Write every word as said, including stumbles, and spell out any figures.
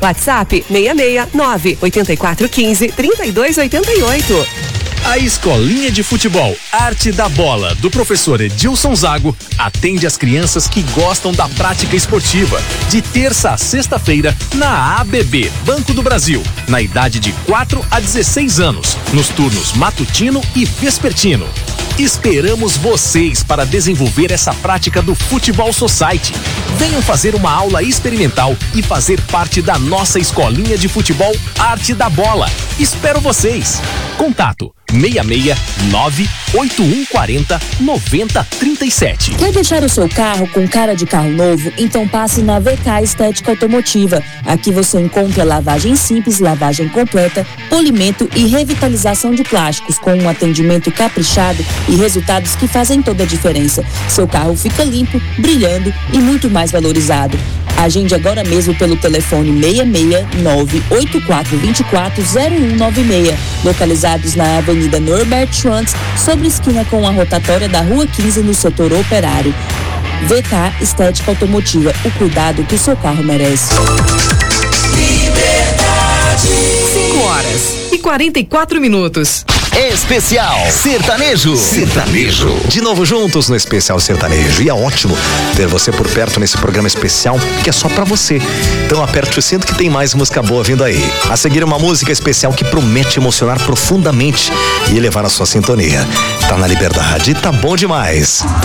WhatsApp seis seis nove oito quatro um cinco, três dois oito oito. A Escolinha de Futebol Arte da Bola, do professor Edilson Zago, atende as crianças que gostam da prática esportiva, de terça a sexta-feira, na A B B, Banco do Brasil, na idade de quatro a dezesseis anos, nos turnos matutino e vespertino. Esperamos vocês para desenvolver essa prática do Futebol Society. Venham fazer uma aula experimental e fazer parte da nossa Escolinha de Futebol Arte da Bola. Espero vocês. Contato seis seis nove oito um quatro zero nove zero três sete. Quer deixar o seu carro com cara de carro novo? Então passe na V K Estética Automotiva. Aqui você encontra lavagem simples, lavagem completa, polimento e revitalização de plásticos, com um atendimento caprichado e resultados que fazem toda a diferença. Seu carro fica limpo, brilhando e muito mais valorizado. Agende agora mesmo pelo telefone seis seis nove oito quatro dois quatro zero um nove seis, localizados na Avenida Norbert Schwantz, sobre esquina com a rotatória da Rua quinze, no setor operário. V K Estética Automotiva, o cuidado que o seu carro merece. cinco horas e quarenta e quatro minutos. Especial Sertanejo. Sertanejo. De novo juntos no Especial Sertanejo. E é ótimo ter você por perto nesse programa especial que é só pra você. Então aperte o cinto que tem mais música boa vindo aí. A seguir, uma música especial que promete emocionar profundamente e elevar a sua sintonia. Tá na Liberdade, tá bom demais.